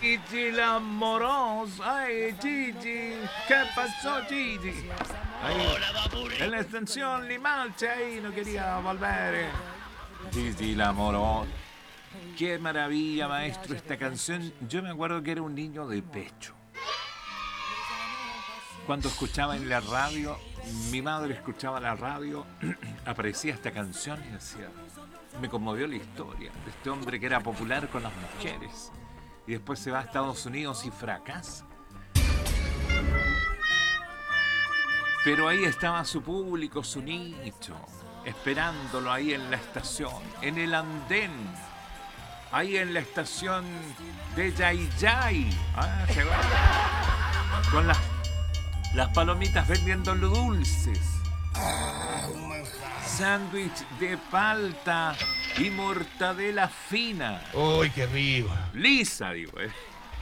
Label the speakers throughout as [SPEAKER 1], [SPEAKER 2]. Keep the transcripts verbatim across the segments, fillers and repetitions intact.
[SPEAKER 1] Gigi la amorosa, ay Gigi, ¿qué pasó Gigi? Ahí, en la extensión Limache, ahí no quería volver. Gigi la amorosa. Qué maravilla, maestro, esta canción. Yo me acuerdo que era un niño de pecho. Cuando escuchaba en la radio, mi madre escuchaba la radio, aparecía esta canción y decía, me conmovió la historia de este hombre que era popular con las mujeres y después se va a Estados Unidos y fracasa. Pero ahí estaba su público, su nicho, esperándolo ahí en la estación, en el andén, ahí en la estación de Yay Yay. Ah, se va. Con las, las palomitas vendiendo los dulces. Sándwich de palta y mortadela fina.
[SPEAKER 2] ¡Uy, qué rico!
[SPEAKER 1] Lisa, digo, eh.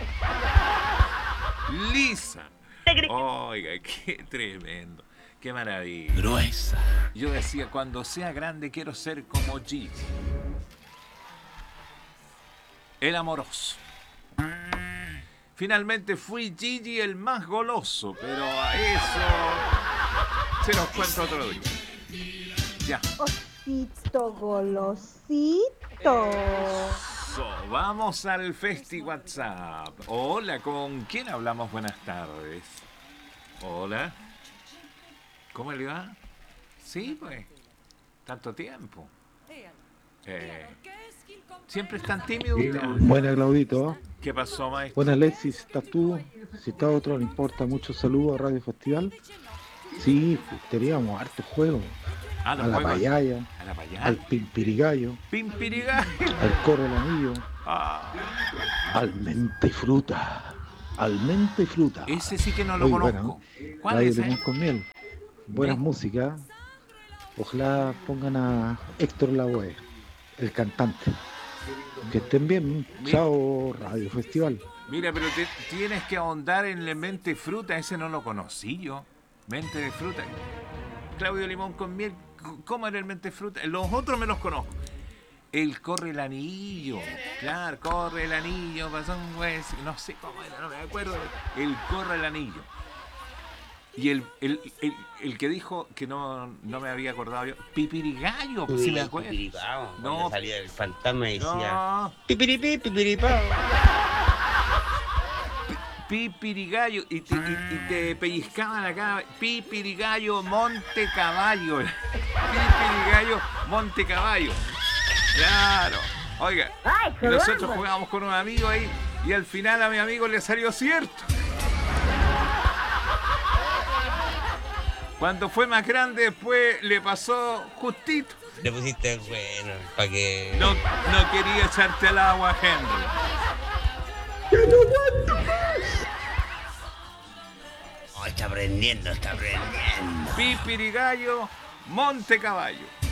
[SPEAKER 1] Lisa. Oiga, qué tremendo. Qué maravilla.
[SPEAKER 2] Gruesa.
[SPEAKER 1] Yo decía, cuando sea grande quiero ser como Gigi. El amoroso. Finalmente fui Gigi el más goloso, pero a eso se los cuento otro día. Ya.
[SPEAKER 3] Osito golosito.
[SPEAKER 1] So, vamos al Festi WhatsApp. Hola, ¿con quién hablamos? Buenas tardes. Hola. ¿Cómo le va? Sí, pues. Tanto tiempo. Eh, Siempre es tan tímido usted.
[SPEAKER 4] Buena, Claudito.
[SPEAKER 1] ¿Qué pasó, maestro?
[SPEAKER 4] Buena, Alexis. ¿Estás tú? Si está otro, no importa. Mucho saludo a Radio Festival. Sí, teníamos harto juego.
[SPEAKER 1] Ah,
[SPEAKER 4] a la
[SPEAKER 1] juegos.
[SPEAKER 4] payaya,
[SPEAKER 1] a la payaya,
[SPEAKER 4] al pimpirigallo,
[SPEAKER 1] pimpirigallo,
[SPEAKER 4] al corre el anillo,
[SPEAKER 1] ah.
[SPEAKER 4] al mente y fruta, al mente y fruta.
[SPEAKER 1] Ese sí que no lo
[SPEAKER 4] Muy
[SPEAKER 1] conozco.
[SPEAKER 4] Bueno.
[SPEAKER 1] ¿Cuál
[SPEAKER 4] Radio
[SPEAKER 1] es?
[SPEAKER 4] Limón
[SPEAKER 1] Eh?
[SPEAKER 4] con miel. Buenas ¿Eh? músicas. Ojalá pongan a Héctor Lavoe, el cantante. Que estén bien. Mira. Chao, Radio Festival.
[SPEAKER 1] Mira, pero te, tienes que ahondar en el mente fruta. Ese no lo conocí yo. Mente de fruta. Claudio Limón con miel. ¿Cómo era el mente fruta? Los otros me los conozco. El corre el anillo. Claro, corre el anillo. Pasó un juez. No sé cómo era, no me acuerdo. El corre el anillo. Y el, el, el, el que dijo que no, no me había acordado yo. Pipirigallo, pues si me acuerdo.
[SPEAKER 2] No, salía el fantasma y decía.
[SPEAKER 1] No.
[SPEAKER 2] Pipiripi, pipiripao.
[SPEAKER 1] Pipirigallo y te, y, y te pellizcaban acá. Pipirigallo Monte Caballo. Pipirigallo Monte Caballo. Claro. Oiga, Ay, nosotros jugábamos con un amigo ahí y al final a mi amigo le salió cierto. Cuando fue más grande después le pasó justito.
[SPEAKER 2] Le pusiste bueno para que.
[SPEAKER 1] No, no quería echarte al agua, Henry.
[SPEAKER 2] ¡Ya no aguanto más! Oh, está aprendiendo, está aprendiendo.
[SPEAKER 1] Pipirigallo, Monte Caballo.